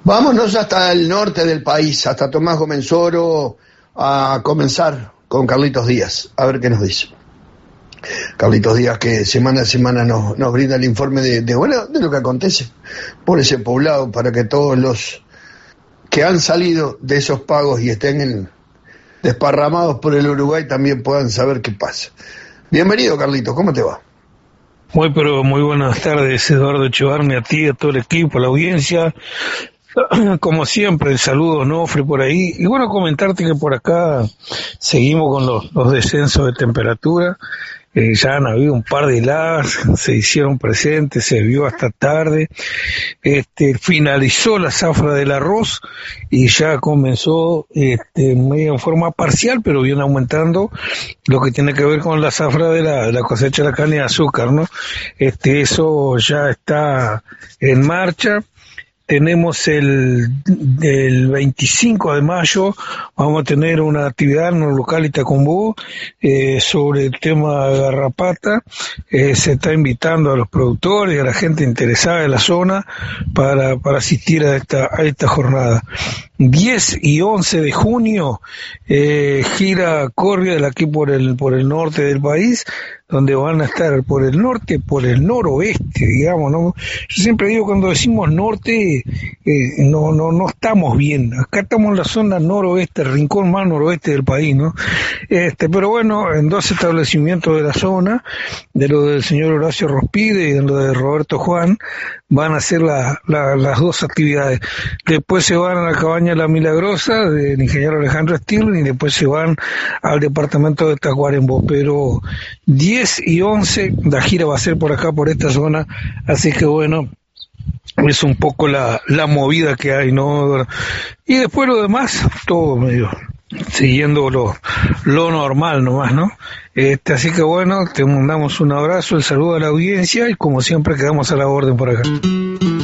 Vámonos hasta el norte del país, hasta Tomás Gómez Oro, a comenzar con Carlitos Díaz, a ver qué nos dice. Carlitos Díaz, que semana a semana nos brinda el informe de lo que acontece por ese poblado, para que todos los que han salido de esos pagos y estén desparramados por el Uruguay también puedan saber qué pasa. Bienvenido, Carlitos, ¿cómo te va? Muy buenas tardes, Eduardo Echevarne, a ti, a todo el equipo, a la audiencia. Como siempre, el saludo Onofre por ahí. Y bueno, comentarte que por acá seguimos con los descensos de temperatura. Ya han habido un par de heladas, se hicieron presentes, se vio hasta tarde. Finalizó la zafra del arroz y ya comenzó medio en forma parcial, pero viene aumentando lo que tiene que ver con la zafra de la cosecha de la caña de azúcar, ¿no? Eso ya está en marcha. Tenemos el 25 de mayo, vamos a tener una actividad en un local Itacombó sobre el tema de garrapata. Se está invitando a los productores y a la gente interesada en la zona para asistir a esta jornada. 10 y 11 de junio, gira Corvial aquí por el norte del país, donde van a estar por el norte, por el noroeste, digamos, ¿no? Yo siempre digo, cuando decimos norte, no estamos bien. Acá estamos en la zona noroeste, el rincón más noroeste del país, ¿no? Pero bueno, en 2 establecimientos de la zona, de lo del señor Horacio Rospide y de lo de Roberto Juan, van a hacer las 2 actividades. Después se van a la cabaña La Milagrosa del ingeniero Alejandro Stirling y después se van al departamento de Tacuarembó. Pero 10 y 11, la gira va a ser por acá, por esta zona, así que bueno, es un poco la movida que hay, ¿no? Y después lo demás, todo medio siguiendo lo normal nomás, ¿no? Así que bueno, te mandamos un abrazo, el saludo a la audiencia y como siempre quedamos a la orden por acá.